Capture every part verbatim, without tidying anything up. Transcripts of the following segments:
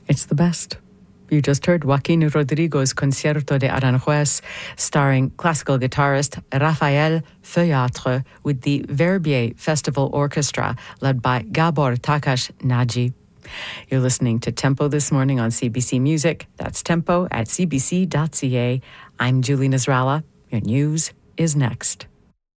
It's the best. You just heard Joaquin Rodrigo's Concierto de Aranjuez, starring classical guitarist Rafael Feuillatre with the Verbier Festival Orchestra, led by Gabor Takash Naji. You're listening to Tempo this morning on C B C Music. That's tempo at c b c dot c a. I'm Julie Nasrallah. Your news is next.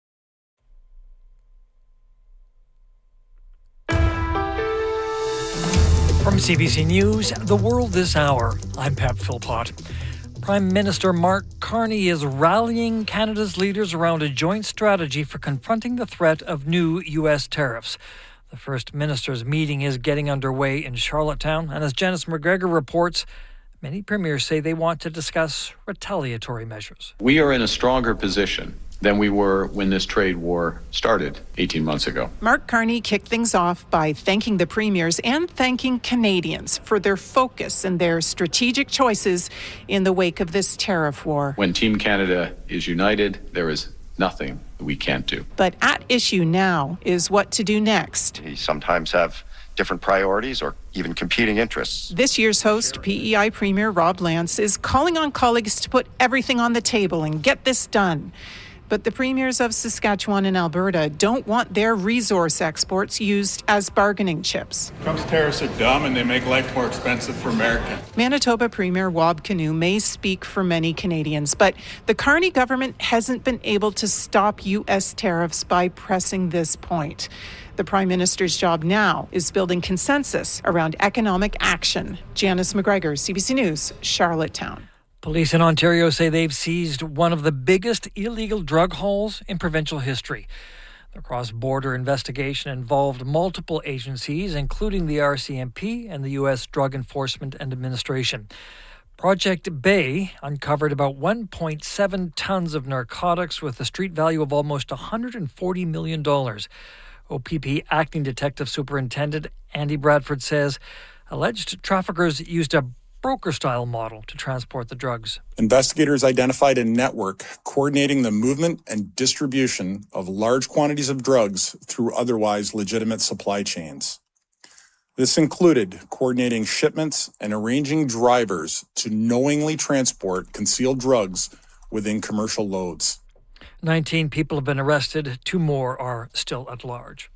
From C B C News, The World This Hour, I'm Pep Philpott. Prime Minister Mark Carney is rallying Canada's leaders around a joint strategy for confronting the threat of new U S tariffs. The First Minister's meeting is getting underway in Charlottetown, and as Janice McGregor reports, many premiers say they want to discuss retaliatory measures. We are in a stronger position than we were when this trade war started eighteen months ago. Mark Carney kicked things off by thanking the premiers and thanking Canadians for their focus and their strategic choices in the wake of this tariff war. When Team Canada is united, there is nothing we can't do. But at issue now is what to do next. We sometimes have different priorities or even competing interests. This year's host, P E I Premier Rob Lance, is calling on colleagues to put everything on the table and get this done. But the premiers of Saskatchewan and Alberta don't want their resource exports used as bargaining chips. Trump's tariffs are dumb and they make life more expensive for Americans. Manitoba Premier Wab Kinew may speak for many Canadians, but the Carney government hasn't been able to stop U S tariffs by pressing this point. The Prime Minister's job now is building consensus around economic action. Janice McGregor, C B C News, Charlottetown. Police in Ontario say they've seized one of the biggest illegal drug hauls in provincial history. The cross-border investigation involved multiple agencies, including the R C M P and the U S Drug Enforcement and Administration. Project Bay uncovered about one point seven tons of narcotics with a street value of almost one hundred forty million dollars. O P P Acting Detective Superintendent Andy Bradford says alleged traffickers used a broker-style model to transport the drugs. Investigators identified a network coordinating the movement and distribution of large quantities of drugs through otherwise legitimate supply chains. This included coordinating shipments and arranging drivers to knowingly transport concealed drugs within commercial loads. nineteen people have been arrested. Two more are still at large.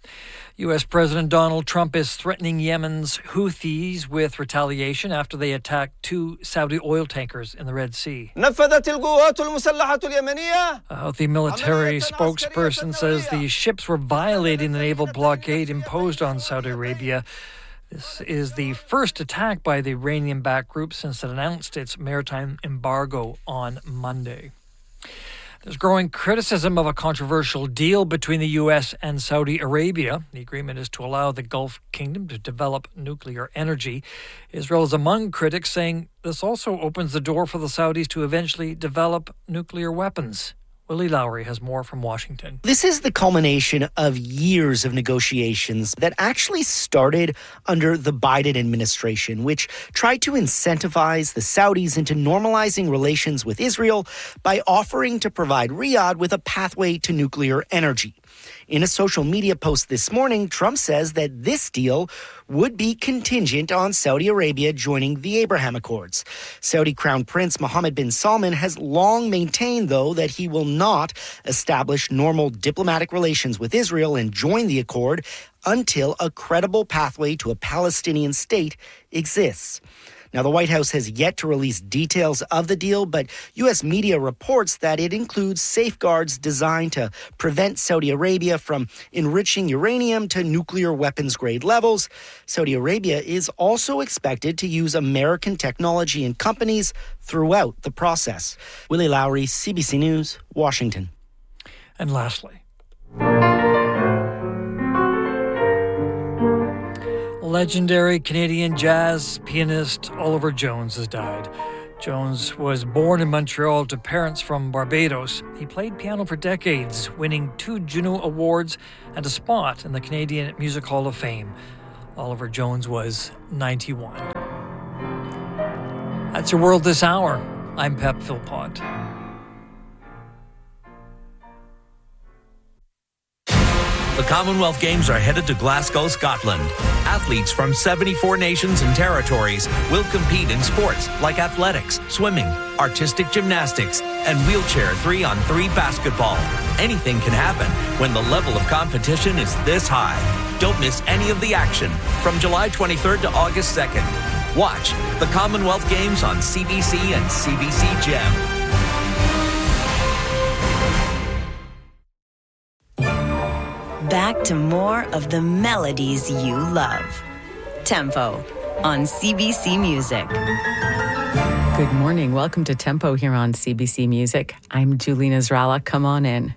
U S President Donald Trump is threatening Yemen's Houthis with retaliation after they attacked two Saudi oil tankers in the Red Sea. A Houthi military spokesperson says the ships were violating the naval blockade imposed on Saudi Arabia. This is the first attack by the Iranian-backed group since it announced its maritime embargo on Monday. There's growing criticism of a controversial deal between the U S and Saudi Arabia. The agreement is to allow the Gulf Kingdom to develop nuclear energy. Israel is among critics, saying this also opens the door for the Saudis to eventually develop nuclear weapons. Willie Lowry has more from Washington. This is the culmination of years of negotiations that actually started under the Biden administration, which tried to incentivize the Saudis into normalizing relations with Israel by offering to provide Riyadh with a pathway to nuclear energy. In a social media post this morning, Trump says that this deal would be contingent on Saudi Arabia joining the Abraham Accords. Saudi Crown Prince Mohammed bin Salman has long maintained, though, that he will not establish normal diplomatic relations with Israel and join the accord until a credible pathway to a Palestinian state exists. Now, the White House has yet to release details of the deal, but U S media reports that it includes safeguards designed to prevent Saudi Arabia from enriching uranium to nuclear weapons-grade levels. Saudi Arabia is also expected to use American technology and companies throughout the process. Willie Lowry, C B C News, Washington. And lastly, legendary Canadian jazz pianist Oliver Jones has died. Jones was born in Montreal to parents from Barbados. He played piano for decades, winning two Juno Awards and a spot in the Canadian Music Hall of Fame. Oliver Jones was ninety-one. That's your World This Hour. I'm Pep Philpott. The Commonwealth Games are headed to Glasgow, Scotland. Athletes from seventy-four nations and territories will compete in sports like athletics, swimming, artistic gymnastics, and wheelchair three on three basketball. Anything can happen when the level of competition is this high. Don't miss any of the action from July twenty-third to August second. Watch the Commonwealth Games on C B C and C B C Gem. Back to more of the melodies you love. Tempo on C B C Music. Good morning. Welcome to Tempo here on C B C Music. I'm Julina Zrala. Come on in.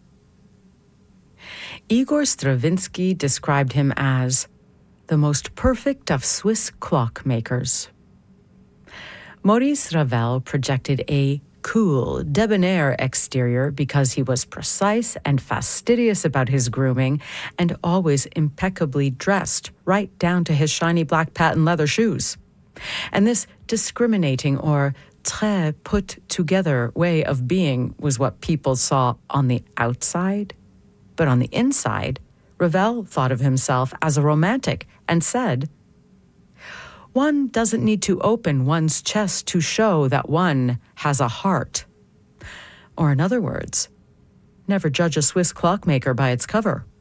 Igor Stravinsky described him as the most perfect of Swiss clockmakers. Maurice Ravel projected a cool, debonair exterior because he was precise and fastidious about his grooming and always impeccably dressed, right down to his shiny black patent leather shoes. And this discriminating or très put-together way of being was what people saw on the outside. But on the inside, Ravel thought of himself as a romantic and said, "One doesn't need to open one's chest to show that one has a heart." Or in other words, never judge a Swiss clockmaker by its cover.